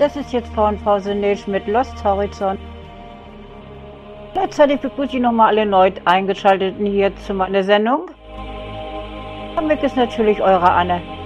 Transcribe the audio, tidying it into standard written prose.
Das ist jetzt Frau und Frau Senilsch mit Lost Horizon. Gleichzeitig begrüße ich nochmal alle neu eingeschalteten hier zu meiner Sendung. Damit ist natürlich eure Anne.